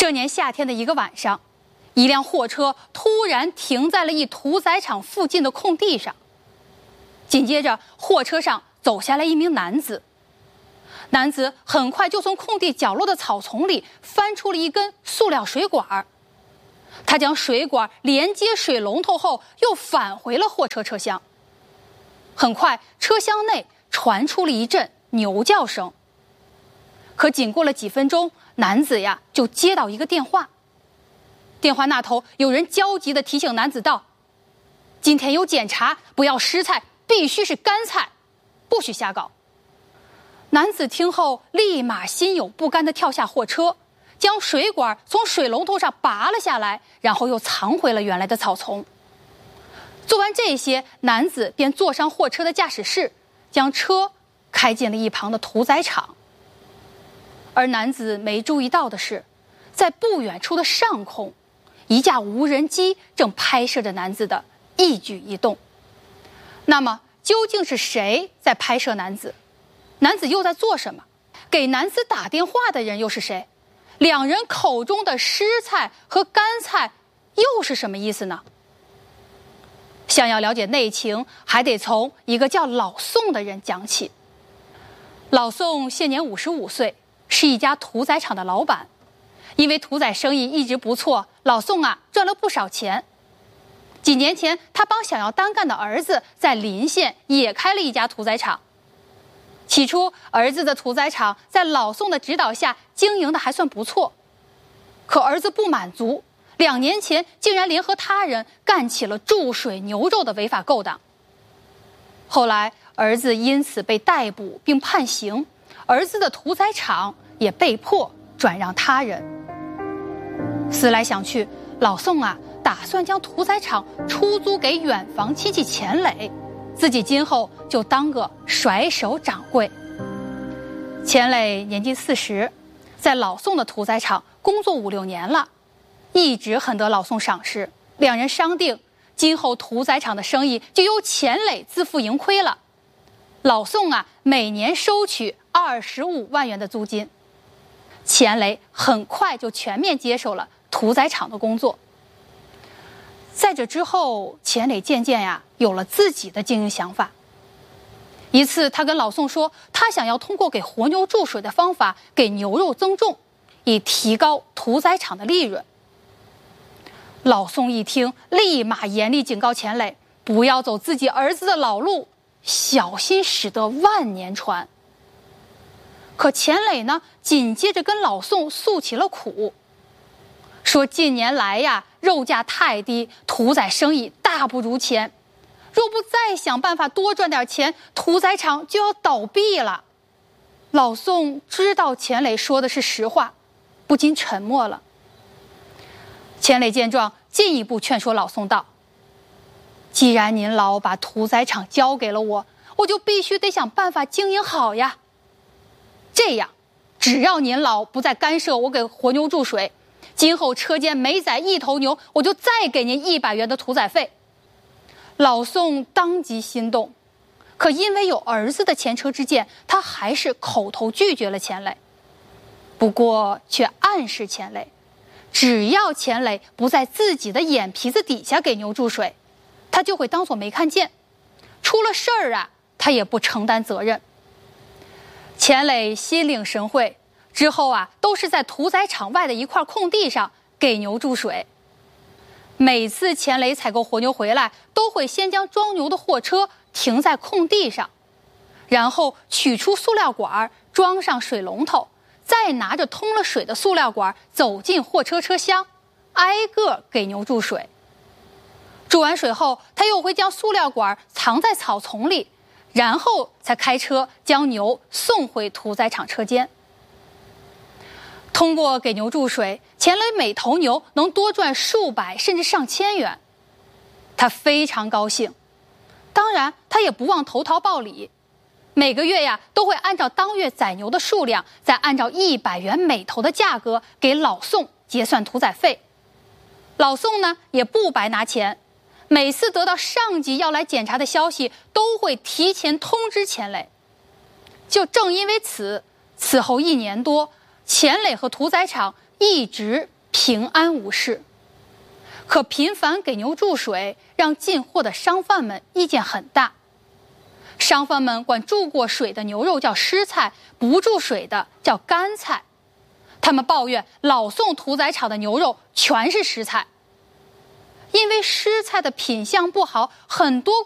这年夏天的一个晚上，一辆货车突然停在了一屠宰场附近的空地上。紧接着，货车上走下来一名男子。男子很快就从空地角落的草丛里翻出了一根塑料水管。他将水管连接水龙头后，又返回了货车车厢。很快，车厢内传出了一阵牛叫声。可仅过了几分钟，男子就接到一个电话。电话那头有人焦急地提醒男子道：“今天有检查，不要湿菜，必须是干菜，不许瞎搞。”男子听后立马心有不甘地跳下货车，将水管从水龙头上拔了下来，然后又藏回了原来的草丛。做完这些，男子便坐上货车的驾驶室，将车开进了一旁的屠宰场。而男子没注意到的是，在不远处的上空，一架无人机正拍摄着男子的一举一动。那么，究竟是谁在拍摄男子？男子又在做什么？给男子打电话的人又是谁？两人口中的湿菜和干菜又是什么意思呢？想要了解内情，还得从一个叫老宋的人讲起。老宋现年55岁，是一家屠宰场的老板。因为屠宰生意一直不错，老宋赚了不少钱。几年前，他帮想要单干的儿子在临县也开了一家屠宰场。起初，儿子的屠宰场在老宋的指导下经营的还算不错。可儿子不满足，2年前竟然联合他人干起了注水牛肉的违法勾当。后来，儿子因此被逮捕并判刑，儿子的屠宰场也被迫转让他人。思来想去，老宋打算将屠宰场出租给远房亲戚钱磊，自己今后就当个甩手掌柜。钱磊年近40，在老宋的屠宰场工作5、6年了，一直很得老宋赏识。两人商定，今后屠宰场的生意就由钱磊自负盈亏了。老宋每年收取25万元的租金。钱磊很快就全面接手了屠宰场的工作。在这之后，钱磊渐渐有了自己的经营想法。一次，他跟老宋说，他想要通过给活牛注水的方法给牛肉增重，以提高屠宰场的利润。老宋一听，立马严厉警告钱磊，不要走自己儿子的老路，小心驶得万年船。可钱磊紧接着跟老宋诉起了苦，说近年来肉价太低，屠宰生意大不如前，若不再想办法多赚点钱，屠宰场就要倒闭了。老宋知道钱磊说的是实话，不禁沉默了。钱磊见状，进一步劝说老宋道：“既然您老把屠宰场交给了我，我就必须得想办法经营好呀。这样，只要您老不再干涉我给活牛注水，今后车间每宰1头牛，我就再给您100元的屠宰费。”老宋当即心动，可因为有儿子的前车之鉴，他还是口头拒绝了钱磊。不过却暗示钱磊，只要钱磊不在自己的眼皮子底下给牛注水，他就会当作没看见，出了事儿他也不承担责任。钱磊心领神会，之后都是在屠宰场外的一块空地上给牛注水。每次钱磊采购活牛回来，都会先将装牛的货车停在空地上，然后取出塑料管，装上水龙头，再拿着通了水的塑料管走进货车车厢，挨个给牛注水。注完水后，他又会将塑料管藏在草丛里，然后才开车将牛送回屠宰场车间。通过给牛注水，钱磊每头牛能多赚数百甚至上千元，他非常高兴。当然，他也不忘投桃报李，每个月都会按照当月宰牛的数量，再按照100元每头的价格给老宋结算屠宰费。老宋也不白拿钱，每次得到上级要来检查的消息，都会提前通知钱磊。就正因为此后1年多，钱磊和屠宰场一直平安无事。可频繁给牛注水，让进货的商贩们意见很大。商贩们管注过水的牛肉叫湿菜，不注水的叫干菜。他们抱怨老宋屠宰场的牛肉全是湿菜。因为湿菜的品相不好，很多